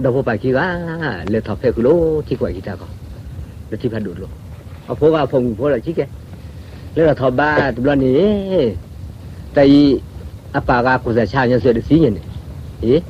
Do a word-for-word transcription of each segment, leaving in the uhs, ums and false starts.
dopo pa ki ga le tho phe ku lo ti kwa ki ta ko le ti pha du lo a pho ga phong pho la chi ke le tho ba tu lo ni tai a pa ga ku sa cha nya se de si yin ni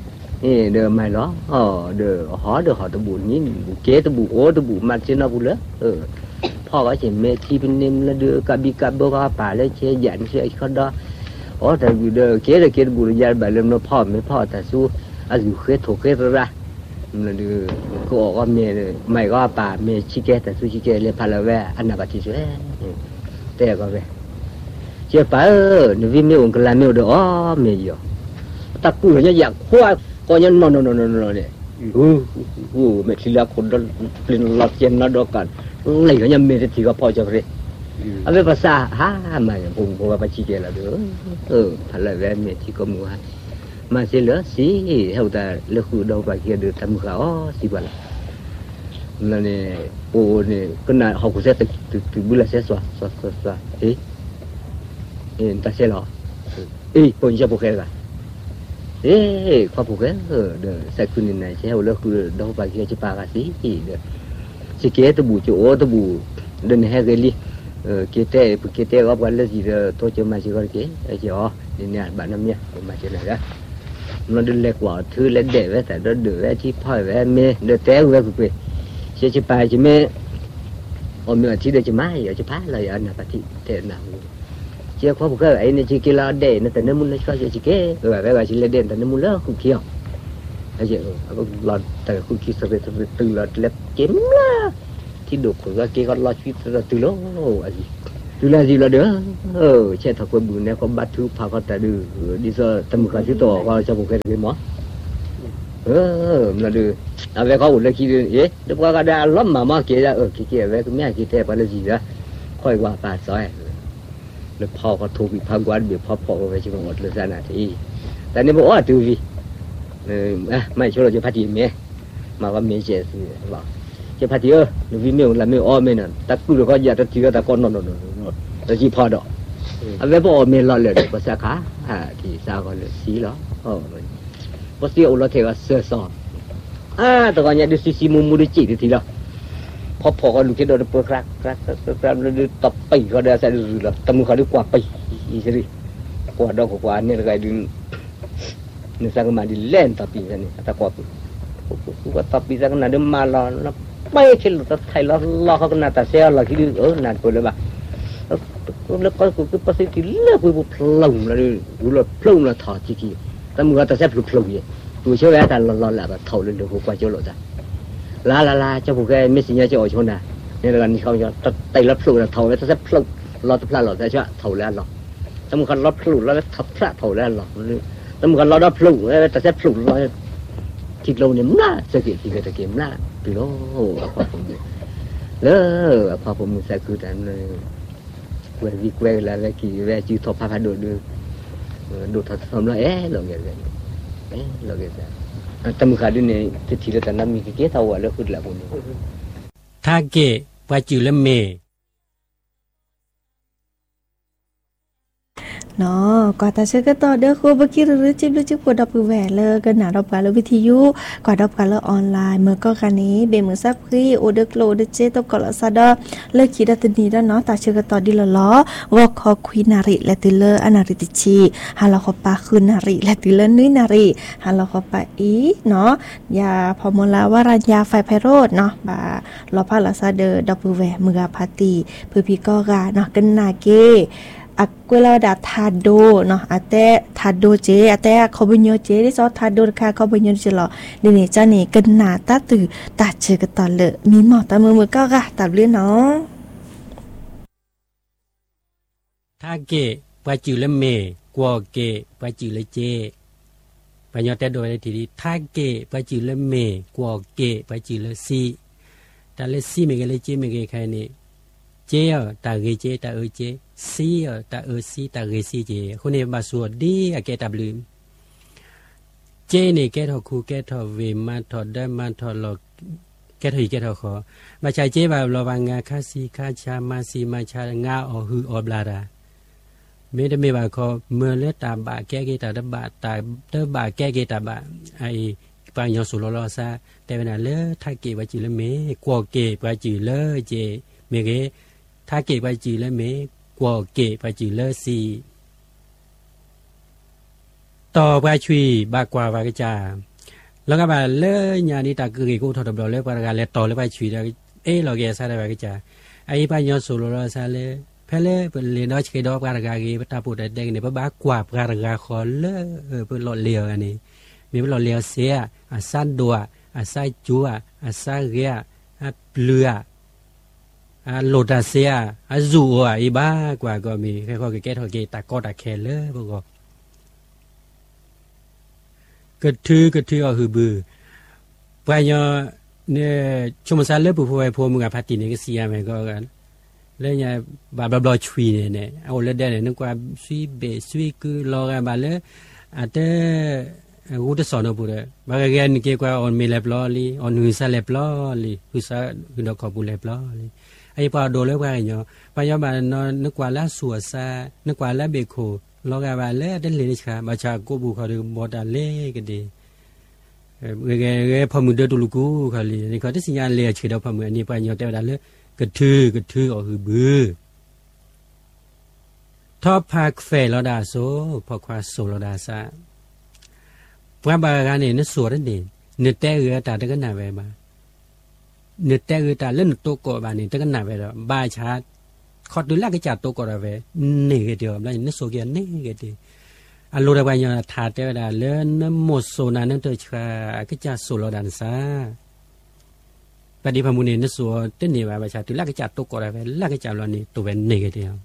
eh de mai lo oh de ho de ho de bu ni bu ke de bu o de bu ma chi na bu le ờพ่อก็จะเมทีเป็นนิมแล้วเดือกบีกับโบกป่าแล้วเชี่ยยันเชี่ยเขาดออ๋อแต่เดือเกลือเกลือบุรุษยาแบบเริ่มน้พ่อไม่พ่อแต่สู้อายุเคยถูกเคยระมันเดือก็ออกก็เมไม่ก็ป่าเมชิเกแต่สู้ชิเกเลยพาราเวอันนั้นก็ที่สุดแต่ก็เวเชี่ยป่าเออหนูวิมีองค์กลามีอุดอ๋อเมียตะกูเนี่ยอยากคว้าก็ยังนอนนอนนอนเนี่ยอู้อู้ไม่ทีละคนเป็นหลักเจนนะดอกกันเลยก็ยังมีที่ก็พอจะเรียเอาไปภาษาฮ่ามาผมผมว่าไปชี้แจงแล้วเด้อเออพลังแรงมีที่ก็มัวมาเสียเหลือสิเขาแต่เลือกคือเราไปเกี่ยวกับทำข่าวสิบวันนั่นเนี่ยโอ้เนี่ยก็น่าเขาคุยแต่ถึงถึงบุรุษเสียสวะสวะสวะสวะเอ๊ะเอ็นตาเสียหรอเอ๊ะคนจะพูดแค่ไหนเอ๊ะเขาพูดแค่เออเด้อใส่คุณนี่ไหนใช่เขาเลือกคือเราไปเกี่ยวกับปากสิเด้อสิเกตบูจูโอตบูเดินแห่กันลิเออเกตเอเกตเอก็วันละสิเดโตเจมาสิก็เกไอ้เจ้าเนี่ยบ้านน้ำเนี่ยมาเจอไหนละมันเดินเล็กกว่าถือเล็กเด็กไว้แต่เดินเดือดไว้ที่พ่อยไว้เมย์เดินแต้วไว้กูไปเชื่อจะไปจะเมย์อมเนื้อที่เดินจะไม่อยากจะพาเลยอันนั้นปฏิเทน่ะเชื่อเขาบอกว่าไอ้เนี่ยจิกิลาเด่นแต่เนื้อมันเลยก็จะจิเกเออไว้ไว้จิเลเด่นแต่เนื้อมันเลยคุ้มเขี้ยวไอ้เจ้าก็หลอดแต่คุ้มขี้สเปซสเปซตื่นหลอดเล็บเก็มละที่ดุคนก็เกี่ยวกับลอชีวิตเราตื่นแล้วอะไรตื่นแล้วสิเราเด้อเออเช่นถ้าคนบุญเนี่ยก็บัตรทุกพาก็แต่ดื้อดิฉันทำการที่ต่อก็จะบอกแค่ไหนมั้งเออมันดื้อเอาไว้เขาอุ่นเลยคิดเอ๊ะเดี๋ยวก็ได้ล้อมมามาเกี่ยเออเกี่ยไว้ก็แม่เกี่ยไปเลยสินะค่อยว่าปาซอยแล้วพ่อก็ถูกอีกพังวันเดี๋ยวพ่อพ่อไปชิมหมดเลยซะนะทีแต่นี่บอกว่าดูวิเออไม่ช่วยเราจะพัฒน์เมียมาว่าเมียเสียสิบอกจะพัฒน์เออหนูวิมีอะไรไม่อ้อไม่นั่นแต่กูเราก็อยากจะถือแต่ก้อนนอนนอนนอนแต่จีพอดอกเอาไว้พอเมียรอเลยภาษาขาอ่าที่สาวก็เลยสีแล้วโอ้ภาษาอุลเทก็เสือสอบอ่าแต่ก่อนเนี่ยดูซีซีมุมมุดจีทีละพอพอก็ลูกที่โดนเปิดครักครักครักครักแล้วตบปีก็ได้ใส่ดูแล้วตำมือเขาดูกว่าปีอีสิกว่าดอกกว่าเนี่ยอะไรดูเนี่ยสักมาดิเล่นตบปีนี่แต่กว่าก็ตบปีสักนั้นเดิมมาแล้วไม่ใช่หลุดไทยแล้วล้อเขาก็น่าแต่เสียเราคิดดูเออน่าปวดเลยบ้าแล้วก็กูก็ภาษาที่เลือกกูพลุ่งแล้วดูแล้วพลุ่งแล้วถอดจีกี้แต่มึงก็แต่เสียพลุ่งพลุ่งอย่างดูเชื่อว่าแต่เราเราแหละแบบถอดเลยเดี๋ยวกูกว่าเจ้าหลุดจ้ะลาลาลาเจ้าพวกแกไม่สิญญาจะออกชนนะเนี่ยแล้วกันเขาจะไต่รับพลุ่งแล้วถอดแล้วแต่เสียพลุ่งเราจะพลาดหรอแต่เชื่อถอดแล้วหรอแต่มึงก็รับพลุ่งแล้วทับพลาดถอดแล้วหรอแต่มึงก็เรารับพลุ่งแล้วแต่เสียพลุ่งเราที่เราเนี่ยน่าจะเกิดที่เกิดเกมน่าปีโลพอผมแล้วพอผมใส่คือแต่เลยเวทีเวลาเวทีเวทีทอพาพาดูดูดูทำแล้วเอ๊ะเราเกิดเอ๊ะเราเกิดแต่เมื่อคราวนี้ที่ที่เราแต่นั้นมีกี่เท่าแล้วคือละคนถ้าเก๋ไปจืดแล้วเมเนาะกว่าแต่เชื่อก็ต่อเด้อครูบ่คิดหรือจิบหรือจิบปวดดับปือแหวเลยกันหนาดับกันแล้ววิทยุกว่าดับกันแล้วออนไลน์เมื่อก็คันนี้เบมือซับครีโอเดกโลเดเจตบกอลซาดอเลิกคิดตนีแล้วเนาะแต่เชื่อก็ต่อดีละล้อวอคอควีนาริและติเลอร์อนาริติชีฮาลาคอปาคืนนาริและติเลอร์นุยนาริฮาลาคอปาอีเนาะยาพอมลาวารัญญาไฟไพโรดเนาะบาลอพาลาซาเดอดับปือแหวมือพาตีเพื่อพี่ก็กาเนาะกันนาเกอักเวลาดาทาโดเนาะอาแต่ทาโดเจอาแต่เขาบ่ยอเจได้ซอทาโดค่ะเขาบ่ยอจิหรอเดี๋ยวนี้จ้านี่กันหน้าตาตื่ตาเจอกันตอนเลยมีหมอตามือมือก็กะตับเรื่องเนาะถ้าเกะไปจืดแล้วเมกว่าเกะไปจืดแล้วเจไปยอแต่โดยทีนี้ถ้าเกะไปจืดแล้วเมกว่าเกะไปจืดแล้วซีแต่แล้วซีไม่กันเลยเจไม่กันใครนี่เจอ่ะตาเกเจตาเอเจซีอ่ะตาเอซีตาเกซีเจคนนี้มาสวดดีอะแกตาบลืมเจนี่แกทอคูแกทอเวมาทอได้มาทอหลอกแกทออีแกทอขอมาใช้เจแบบระวังงาคาซีคาชามาซีมาชางาอหืออบลาดาไม่ได้ไม่ว่าขอเมื่อเลือดตาบะแกเกตาดบะตาเตบะแกเกตาบะไอปายอสุโลโลซาแต่เวลาเลถ้าเกว่าจือละเมกว่าเกว่าจือเลเจเมเกถ้าเกว่าจือละเมกว่าเกว่าจือเลซีต่อไปชุยบากว่าบากจาแล้วก็แบบเลญาณิตาคือกูทอดบลเลยปากาเลต่อเลยไปชุยได้เอเราเกซาได้บากจาไอ้ปายอสุโลโลซาเลเพลเปเลนอชเคดอกการกากีปตาปูดเด็กเนี่ยบ้ากว่าการกาขอเลเออเปหล่อเลียวอันนี้มีหล่อเลียวเสียอาซันดัวอาไซจัวอาไซเรียอาเปลืออาโลดาเซียอาจูอ่ะอีบ้ากว่าก็มีแค่ข้อเกตข้อเกตตากอตาแคเลพวกก็กระทือกระทือเอาหือบือไปยอเนี่ยชมซาเลปุพวยพวมึงกับพัติเนี่ยก็เสียไหมก็กันแล้วเนี่ยบาบลอชุยเนี่ยเอาเลยได้เนี่ยนึกว่าซุยเบซุยคือรอกันบาเลยอาแต่กูจะสอนเอาปุ๊บบางแกนี่เกี่ยวกับออนมีเล็บล้อลีออนหุ่นซาเล็บล้อลีหุ่นซาหุ่นดอกขบุเล็บล้อลีไอ้พอโดนเล็บว่าอย่างเงี้ยพยาบาลนอนนึกว่าละสัวซานึกว่าละเบโครอกันบาเลยเดินเลยนี่ค่ะมาจากกูบุเขาดูบอดาเล่กันดีเออแกแกพอมือเดินตุลุกูเขาลีนี่เขาที่สัญญาณเลี้ยเฉยเดียวพอมืออันนี้พอยอแต่ว่าเลยกระทือกระทือออกคือบื้อทอพักเฟลดาโซพอควาโซลดาซาพระบาการเนี่ยนึกสวดนั่นเองนึกแต่เอือตาตะกันหนาเวมานึกแต่เอือตาเล่นโตโกบานี่ตะกันหนาเวแล้วบาชาขอดูแลก็จัดโตโกระเวนี่ก็เดียวแล้วนึกโซเกียนี่ก็ดีอารมณ์ระบายยาถาเตวดาเล่นหมดโซนานั่นตัวชาก็จะโซลดานซาปฏิภามุนีนึกสวดเต้นนี่ว่าบาชาดูแลก็จัดโตโกระเวแล้วก็จัดแล้วนี่ตัวเวนี่ก็เดียว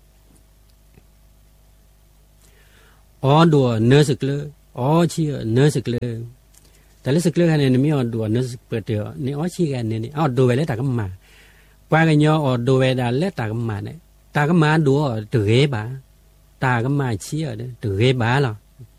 อ๋อดูเนื้อสึกเลยอ๋อชี้เนื้อสึกเลยแต่เรื่องสึกเลยกันเนี่ยไม่เอาดูเนื้อสึกเปิดเดียวนี่อ๋อชี้กันเนี่ยนี่อ๋อดูไปแล้วตาก็มาปากันยออ๋อดูไปได้แล้วตาก็มาเนี่ยตาก็มาดูตื่นเอ๋บ้าตาก็มาชี้อ่ะเนี่ยตื่นเอ๋บ้าหรอ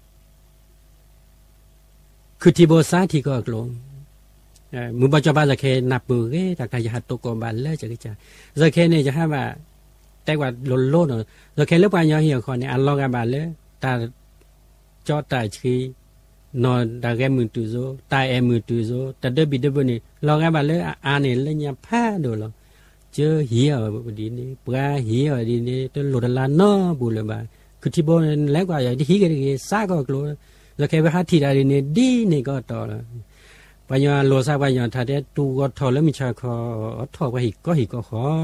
คือที่โบสถ์ที่ก็กลงมือปัจจุบันจะแค่นับมือเอ๋แต่การจะหัดตัวกบาลเลยจะกิจจะแค่เนี่ยจะให้ว่าแต่ว่าโลโลเนาะจะแค่เลือกไปยอเหี่ยวคนเนี่ยอันลองกันบาลเลยตาจอดตายชีนอนตาแกมือตุโซตายเอมือตุโซแต่เดบิดเดบนี่ลองกันบาเลยอ่านเนี่ยเลยเนี่ยผ้าดูหรอเจอเหี้ยดีนี่ปลาเหี้ยดีนี่ตัวหลุดลานน้อบุเลยบ้าคือที่บนแล้วก็อย่างที่เหี้ยกันซาก็กลัวแล้วแค่ไปหาที่ใดนี่ดีนี่ก็ต่อละปัญญาโลซาปัญญาถ้าได้ตูก็ถอดแล้วมีชาคอถอดก็หิก็หิก็ขอ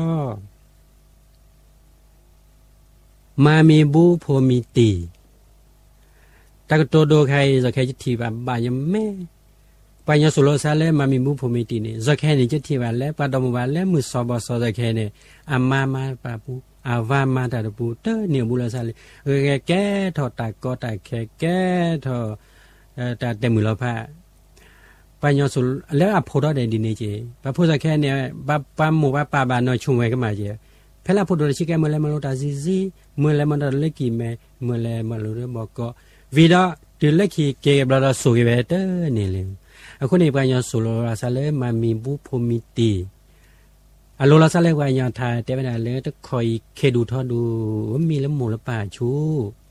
มามีบูโพมีตีแต่ก็ตัวโดใครจะแค่จะทีแบบบ่ายยังแม่ปัญญาสุโลซาเลมามีบุพมิตีเนี่ยจะแค่นี้จะทีแบบแล้วปะดมวันแล้วมือสอบสอบจะแค่เนี่ยอามามาปะปูอาวามาแต่ปูเตอเนี่ยบุลซาเลเออแก่ถอดตาก็ตาแค่แก่ถอเอ่อแต่แต่มือเราผ้าปัญญาสุแล้วอภรได้ดีเนี่ยเจปะพูดจะแค่เนี่ยปะปะหมู่ปะปะบานน้อยชุ่มไว้ก็มาเจเพลาพูดโดยชิแกเมื่อไรมาโลตาซิซิเมื่อไรมาโดนเล็กกี่แม่เมื่อไรมาโลเรื่องบอกก็วิดาติเล็กขี้เก็บเราสุยเวเตอร์นี่เลยအခုနေပိုင်းရောဆိုလိုလာစားလဲမမီဘူးဖုန်မီတီအလိုလာစားလဲဝိုင်းရထားတဲပနာလဲတခေါ်ခေဒူထောဒူမီလဲမို့လပါချူ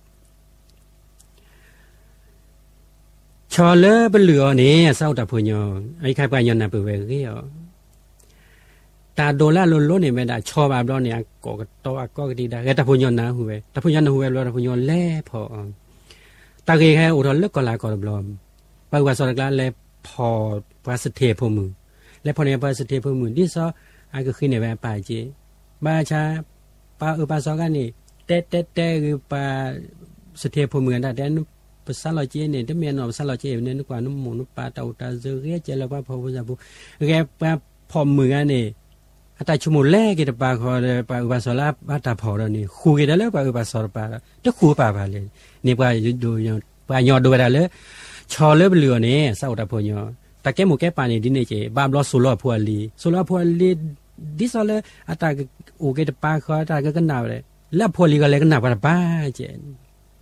ချော်လဲဘလူော်နေစောက်တဖွညောအိခိုင်ပိုင်းရနာပဝဲကေယောตาโดละโลโลนี่แม่ดาชอบบาบลอเนี่ยก็ตอก็กติดาแกตะพุญนาหูเวตะพุญนาหูเวลอตะพุญแลพอตาเกแค่อุทอลกกลากอบลอมปะว่าสอดกลาแลพอปาสเทพมือและพอเนี่ยปาสเทพมือที่ซออาก็คือเนี่ยปาเจบาชาปาอุปาสกันนี่เตเตเตคือปาสเทพมือได้แต่ภาษาลอเจเนี่ยถ้าเมียนอภาษาลอเจเนี่ยนึกว่านุ่มหมูนุ่มปลาเต่าตาเจอเรียเจแล้วว่าพอภาษาบุแกปาพอมือกันนี่แต่ชั่วโมงแรกที่ปาเขาปาอุปาสลาปาตาพอแล้วนี่คู่กันแล้วปาอุปาสลปาจะคู่ปาไปเลยนี่ปาดูยอปายอดูไปได้เลยชอเล็บเหลือเนี่ยเศร้าตาพอยอแต่แกหมูแกปานี่ดินเนี่ยเจบามล้อสุลอพัวลีสุลอพัวลีดิสเลยอัตราโอเคตปาเขาอัตราก็กันหนาวเลยแล้วพัวลีก็เลยกันหนาวปาป้าเจน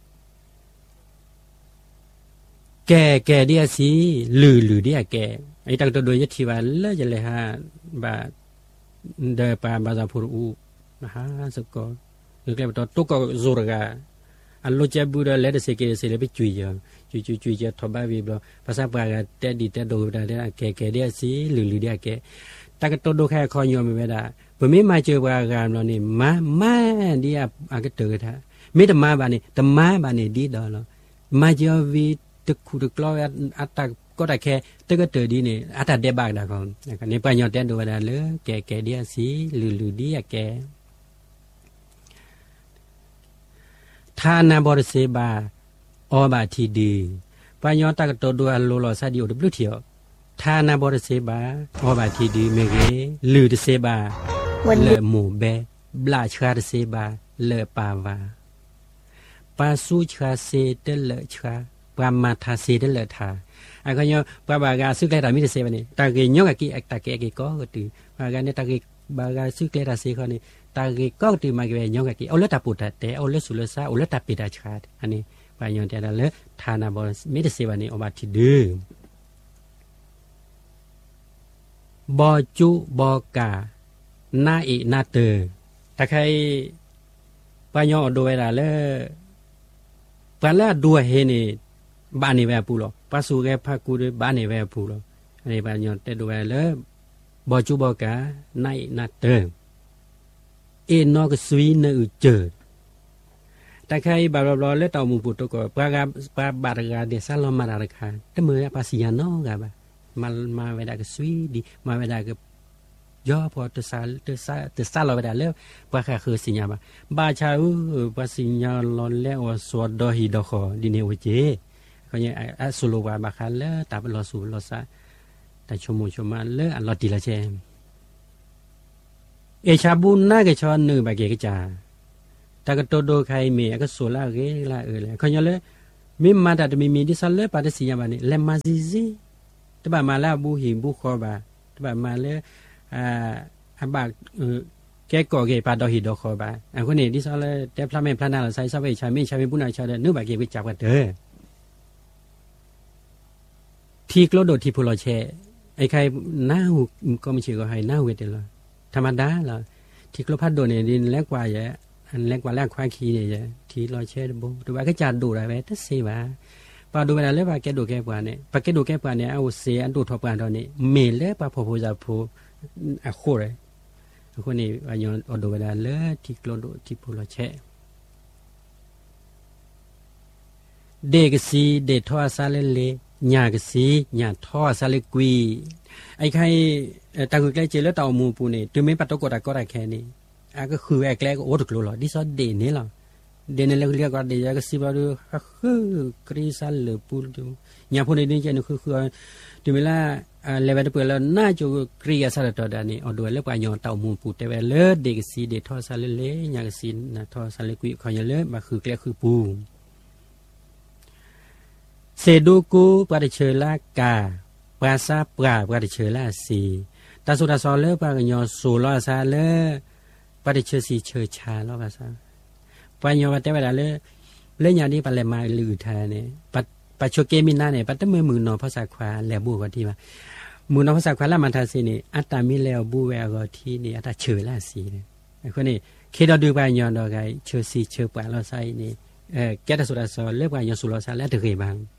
แกแกเดียสิลือลือเดียแกไอ้ตั้งตัวโดยยติวันแล้วจะเลยฮะบาเดปาบาซาพูรูนะฮะสกอหรือแกตัวตุกก็จูรกาอันโลเจบูดาเลดเซเกเซเลไปจุยจุยจุยจุยจะทบบ้าวีบลภาษาปากแต่ดีแต่ดูได้แก่แก่เดียสีหรือหรือเดียแก่แต่ก็ตัวดูแค่คอยยอมไม่ได้ผมไม่มาเจอปากการเรานี่มามาเดียอากาศเตือนท่าไม่แต่มาบ้านนี่แต่มาบ้านนี่ดีดอลมาเจอวีตะคุตะกล้อยอัตตาก็ได้แค่ตะก็เตือนดีนี่อัตตาเดียบากได้ก่อนนี่ปัญญาแต่ดูได้เลยแก่แก่เดียสีหรือหรือเดียแก่ทานาบริเซบาอบาทีดีปัญญาตากตัวดูอัลโลลอซาดิโอดบลูเทียวทานาบริเซบาอบาทีดีเมเกลือเซบาเลหมูเบบลาชาเซบาเลปาวาปาสูชาเซเดเลชาปามาทาเซเดเลทาอันก็ยังปาบากาซึกเลรามิเซบานี่ตาเกยงกีตาเกเกก็ก็ตือบากาเนี่ยตาเกบากาซึกเลราเซเขานี่ตาเกก็ตือมาเกยงกีเอาเลตาปุตตะแต่เอาเลสุเลซาเอาเลตาปิดาชาอันนี้ปัญญาแต่ละเลทานาบริมิเซบานี่อบาทีดีบอจุบอกานาอินาเตอถ้าใครปัญญาดูเวลาเลยปัญญาดูเห็นนี่บ้านนี่แวปูหรอปัสสุแกพักกูด้วยบ้านนี่แวปูหรออันนี้ปัญญาแต่ดูเวลาเลยบอจุบอกานาอินาเตอเอ็นนอกสวีนอุเจอถ้าใครบาบลอเล่ต่อมูปุตตก็ปากาปาบาร์กาเดซัลลอมาราคาแต่เมื่อภาษีนอกาบมามาเวลาก็สวีดีมาเวลาก็ย่อพอตัวซาตัวซาตัวซาเราไปได้แล้วว่าแค่คือสิญญาบาบาชาอุว่าสิญญาลอนแล้วว่าสวดดอฮีดอคอดิเนวเจเขาเนี่ยอัสุโลวาบาคาเลตาเป็นลอสูลอซาแต่ชมูชมาเลอันลอติละเจเอชาบุนน่าจะชอนนึบาเกกจาแต่ก็ตัวโดใครมีก็โซลาเกลาเออเลยเขาเนี่ยเลยมิมาดัดมีมีดิซัลเลปาเดสิญญาบานี่เลมาซิซิตบามาลาบูหิบูคอบาตบามาเลอ่าฮับบากเออแกก่อเกปาดอหิดอคอบาอันคนนี้ดิซัลเลแต่พระเมพระนาใส่ซะเวชามิชามิบุญนาชาเดนึบาเกวิจับกันเด้อที่กลโดดที่พูลอเชไอ้ใครหน้าหูก็ไม่ใช่ก็ให้หน้าเวทเลยธรรมดาล่ะที่กลพัดโดเนี่ยดินแลกกว่าแยะอันแลกกว่าแลกควาคีเนี่ยที่ลอเชดบ่ดูว่าก็จัดดูได้เว้ตะสิว่าปาดูเวลาเลว่าแกดูแกกว่าเนี่ยปาแกดูแกกว่าเนี่ยเอาเสียอันดูทบกันตอนนี้เมเลปาพอพอจะพูอะโคเรคนนี้ว่าย้อนอดูเวลาเลที่กลโดที่พูลอเชเด็กสิเดทอซาเลเลญากสีญาทอซาเลกุยไอ้ใครตาคือใกล้เจแล้วตามูปูนี่ถึงไม่ปัตตกอดก็ได้แค่นี้อ่ะก็คือแอกแลก็โอดกลัวหรอดิซอเดนี่ล่ะเดนแล้วเรียกว่าเดียก็สิบาดูคือกริซัลเลปูดูญาพูนี่นี่จะคือคือถึงเวลาเลเวลเปิดแล้วน่าจะกริยาสารตอดานี่เอาด้วยแล้วก็ย้อนตามูปูแต่ว่าเลเด็กสีเดทอซาเลเลญากสีนะทอซาเลกุยเขาอย่าเลมาคือแกคือปูเซดูกูปาดิเชลากาปาซาปราปาดิเชลาสีตาสุดาซอเลปากญอสูลอซาเลปาดิเชสีเชชาลอภาษาปญอแต่เวลาเลเลญาดีปาเลมาลือทาเนี่ยปัปโชเกมินาเนี่ยปัตตมือมือนอภาษาควาแลบูกว่าที่ว่ามือนอภาษาควาละมันทาสีนี่อัตตามิแล้วบูแวก็ที่นี่อัตตาเชลาสีเนี่ยคนนี้เคดอดูปญอดอกไกเชสีเชปาลอไซนี่เออแกตสุดาซอเลปากญอสูลอซาและตะเกบัง